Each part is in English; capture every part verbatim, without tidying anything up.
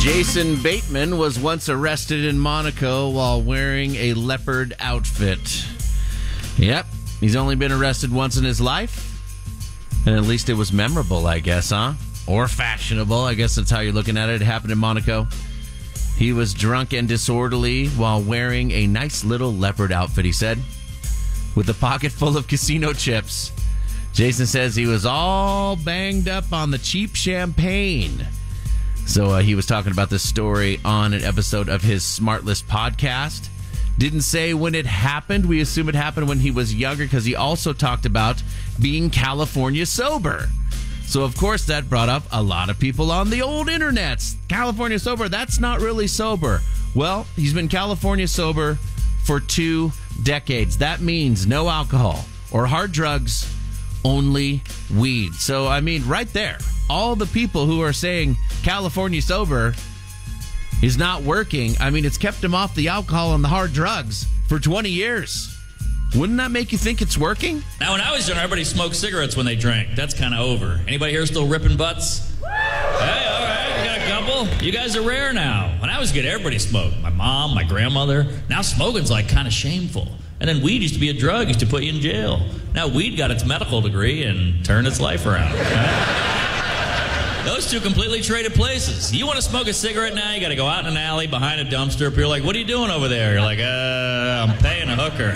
Jason Bateman was once arrested in Monaco while wearing a leopard outfit. Yep, he's only been arrested once in his life. And at least it was memorable, I guess, huh? Or fashionable, I guess that's how you're looking at it. It happened in Monaco. He was drunk and disorderly while wearing a nice little leopard outfit, he said, with a pocket full of casino chips. Jason says he was all banged up on the cheap champagne. So uh, he was talking about this story on an episode of his Smartless podcast. Didn't say when it happened. We assume it happened when he was younger because he also talked about being California sober. So, of course, that brought up a lot of people on the old internets. California sober, that's not really sober. Well, he's been California sober for two decades. That means no alcohol or hard drugs, only weed. So, I mean, right there, all the people who are saying California sober is not working, I mean, it's kept him off the alcohol and the hard drugs for twenty years. Wouldn't that make you think it's working? Now, when I was young, everybody smoked cigarettes when they drank. That's kind of over. Anybody here still ripping butts? Hey, all right, we got a couple. You guys are rare now. When I was a kid, everybody smoked. My mom, my grandmother. Now smoking's like kind of shameful. And then weed used to be a drug, used to put you in jail. Now weed got its medical degree and turned its life around. Right? Those two completely traded places. You want to smoke a cigarette now, you got to go out in an alley behind a dumpster. People are like, what are you doing over there? You're like, uh, I'm paying a hooker.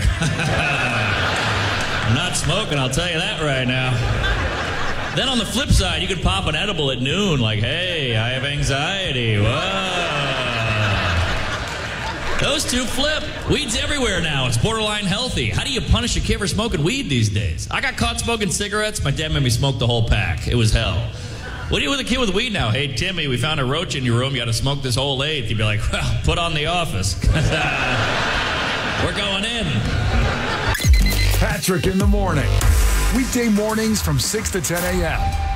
I'm not smoking, I'll tell you that right now. Then on the flip side, you could pop an edible at noon, like, hey, I have anxiety. Whoa. Those two flip. Weed's everywhere now. It's borderline healthy. How do you punish a kid for smoking weed these days? I got caught smoking cigarettes. My dad made me smoke the whole pack. It was hell. What do you do with a kid with weed now? Hey, Timmy, we found a roach in your room. You got to smoke this whole eighth. You'd be like, well, put on The Office. We're going in. Patrick in the morning. Weekday mornings from six to ten a.m.